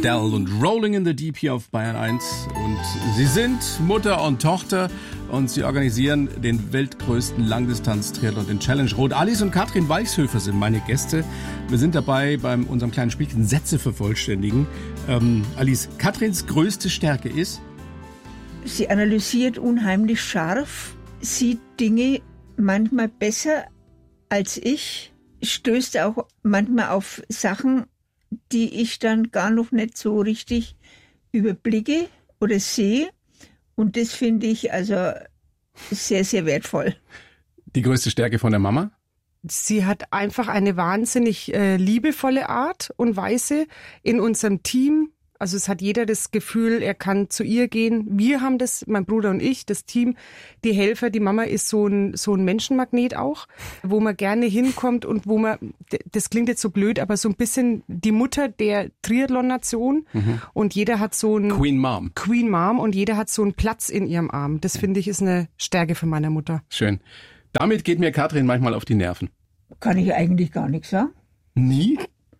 Adele und Rolling in the Deep hier auf Bayern 1. Und sie sind Mutter und Tochter und sie organisieren den weltgrößten Langdistanz-Triathlon, den Challenge Rot. Alice und Katrin Weichshöfer sind meine Gäste. Wir sind dabei bei unserem kleinen Spielchen Sätze vervollständigen. Alice, Katrins größte Stärke ist? Sie analysiert unheimlich scharf, sieht Dinge manchmal besser als ich, stößt auch manchmal auf Sachen, die ich dann gar noch nicht so richtig überblicke oder sehe. Und das finde ich also sehr, sehr wertvoll. Die größte Stärke von der Mama? Sie hat einfach eine wahnsinnig liebevolle Art und Weise in unserem Team. Also es hat jeder das Gefühl, er kann zu ihr gehen. Wir haben das, mein Bruder und ich, das Team, die Helfer. Die Mama ist so ein Menschenmagnet auch, wo man gerne hinkommt und wo man, das klingt jetzt so blöd, aber so ein bisschen die Mutter der Triathlon-Nation. Und jeder hat so ein Queen Mom und jeder hat so einen Platz in ihrem Arm. Das finde ich ist eine Stärke von meiner Mutter. Schön. Damit geht mir Katrin manchmal auf die Nerven. Kann ich eigentlich gar nichts sagen. Nie?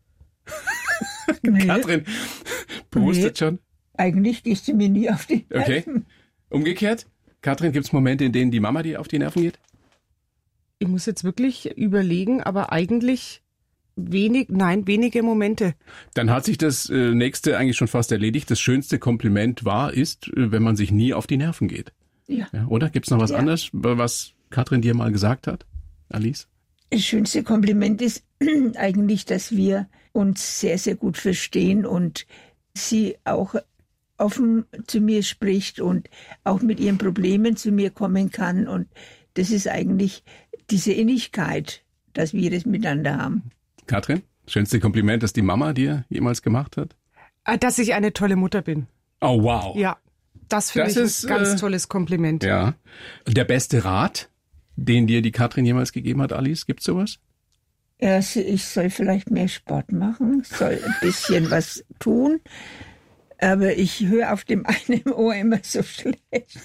Nee. Katrin pustet schon. Eigentlich gehst du mir nie auf die Nerven. Okay. Umgekehrt? Katrin, gibt es Momente, in denen die Mama dir auf die Nerven geht? Ich muss jetzt wirklich überlegen, aber eigentlich wenige Momente. Dann hat sich das nächste eigentlich schon fast erledigt. Das schönste Kompliment ist, wenn man sich nie auf die Nerven geht. Ja. Oder? Gibt es noch was anderes, was Katrin dir mal gesagt hat, Alice? Das schönste Kompliment ist eigentlich, dass wir uns sehr, sehr gut verstehen und sie auch offen zu mir spricht und auch mit ihren Problemen zu mir kommen kann. Und das ist eigentlich diese Innigkeit, dass wir das miteinander haben. Katrin, schönste Kompliment, das die Mama dir jemals gemacht hat? Dass ich eine tolle Mutter bin. Oh, wow. Ja, das finde ich ein ganz tolles Kompliment. Ja. Der beste Rat, den dir die Katrin jemals gegeben hat, Alice, gibt's sowas? Ja, ich soll vielleicht mehr Sport machen, soll ein bisschen was tun, aber ich höre auf dem einen Ohr immer so schlecht.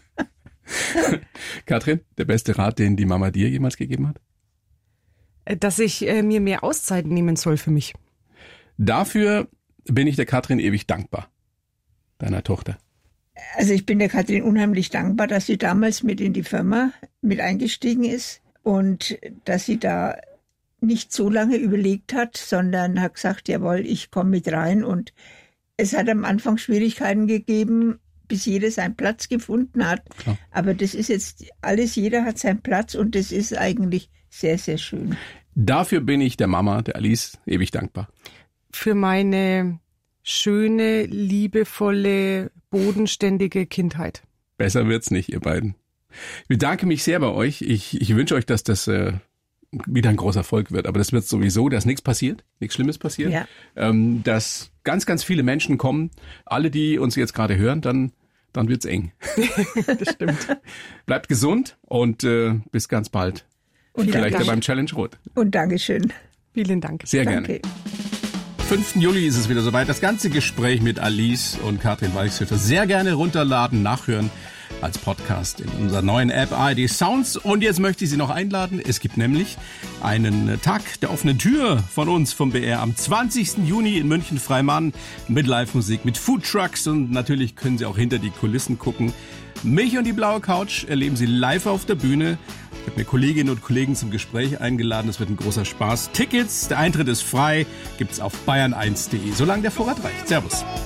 Katrin, der beste Rat, den die Mama dir jemals gegeben hat? Dass ich mir mehr Auszeit nehmen soll für mich. Dafür bin ich der Katrin ewig dankbar, deiner Tochter. Also ich bin der Katrin unheimlich dankbar, dass sie damals mit in die Firma mit eingestiegen ist und dass sie da nicht so lange überlegt hat, sondern hat gesagt, jawohl, ich komme mit rein. Und es hat am Anfang Schwierigkeiten gegeben, bis jeder seinen Platz gefunden hat. Klar. Aber das ist jetzt alles, jeder hat seinen Platz und das ist eigentlich sehr, sehr schön. Dafür bin ich der Mama, der Alice, ewig dankbar. Für meine schöne, liebevolle, bodenständige Kindheit. Besser wird's nicht, ihr beiden. Ich bedanke mich sehr bei euch. Ich wünsche euch, dass das wieder ein großer Erfolg wird. Aber das wird sowieso, dass nichts passiert, nichts Schlimmes passiert. Ja. Dass ganz, ganz viele Menschen kommen. Alle, die uns jetzt gerade hören, dann wird's eng. Das stimmt. Bleibt gesund und bis ganz bald. Und vielleicht beim Challenge Rot. Und Dankeschön. Vielen Dank. Sehr gerne. 5. Juli ist es wieder soweit. Das ganze Gespräch mit Alice und Katrin Weichshöfer sehr gerne runterladen, nachhören als Podcast in unserer neuen App ARD Sounds. Und jetzt möchte ich Sie noch einladen. Es gibt nämlich einen Tag der offenen Tür von uns, vom BR, am 20. Juni in München-Freimann mit Live-Musik, mit Foodtrucks und natürlich können Sie auch hinter die Kulissen gucken. Mich und die blaue Couch erleben Sie live auf der Bühne. Ich habe mir Kolleginnen und Kollegen zum Gespräch eingeladen. Es wird ein großer Spaß. Tickets, der Eintritt ist frei, gibt's auf bayern1.de, solange der Vorrat reicht. Servus.